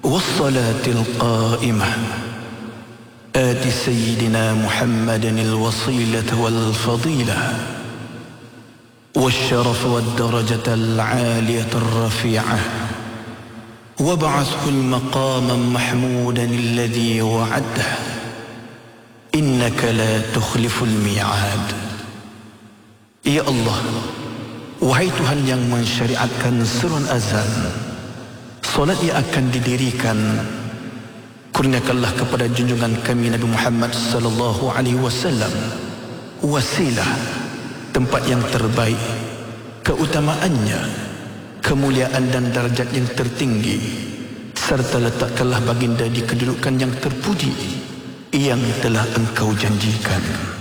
والصلاة القائمة آت سيدنا محمدا الوصيلة والفضيلة والشرف والدرجة العالية الرفيعة وابعثه المقام محمودا الذي وعده إنك لا تخلف الميعاد. Ya Allah, wahai Tuhan yang mensyariatkan surun azan, solat yang akan didirikan, kurniakanlah kepada junjungan kami Nabi Muhammad sallallahu alaihi wasallam wasilah, tempat yang terbaik, keutamaannya, kemuliaan dan darjat yang tertinggi, serta letakkanlah baginda di kedudukan yang terpuji yang telah engkau janjikan.